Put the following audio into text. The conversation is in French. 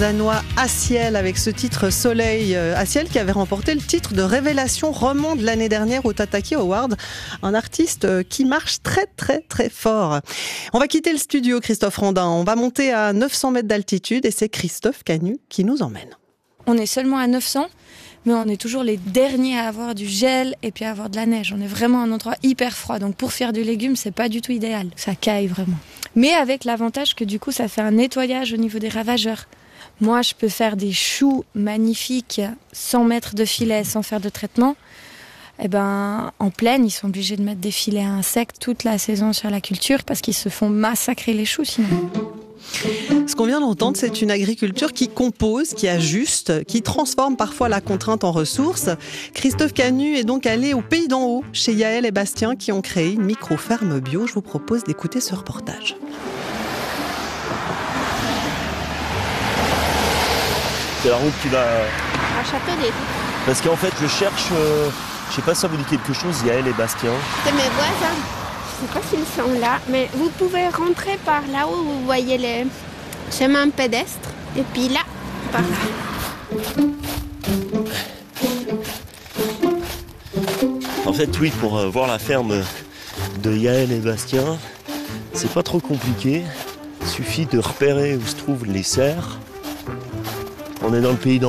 Danois Aciel avec ce titre Soleil. Aciel qui avait remporté le titre de révélation romande l'année dernière au Tataki Award. Un artiste qui marche très très très fort. On va quitter le studio, Christophe Rondin. On va monter à 900 mètres d'altitude et c'est Christophe Canu qui nous emmène. On est seulement à 900, mais on est toujours les derniers à avoir du gel et puis à avoir de la neige. On est vraiment à un endroit hyper froid. Donc pour faire du légume, c'est pas du tout idéal. Ça caille vraiment. Mais avec l'avantage que du coup, ça fait un nettoyage au niveau des ravageurs. Moi, je peux faire des choux magnifiques sans mettre de filet, sans faire de traitement. Eh ben, en plaine, ils sont obligés de mettre des filets à insectes toute la saison sur la culture parce qu'ils se font massacrer les choux sinon. Ce qu'on vient d'entendre, c'est une agriculture qui compose, qui ajuste, qui transforme parfois la contrainte en ressources. Christophe Canu est donc allé au Pays d'en Haut, chez Yaël et Bastien, qui ont créé une micro-ferme bio. Je vous propose d'écouter ce reportage. C'est la route qui va... À Châteaudet. Parce qu'en fait, je cherche... je sais pas si ça vous dit quelque chose, Yaël et Bastien. C'est mes voisins. Je sais pas s'ils sont là, mais vous pouvez rentrer par là où vous voyez les chemins pédestres. Et puis là, par là. En fait, oui, pour voir la ferme de Yaël et Bastien, c'est pas trop compliqué. Il suffit de repérer où se trouvent les serres. On est dans le Pays d'en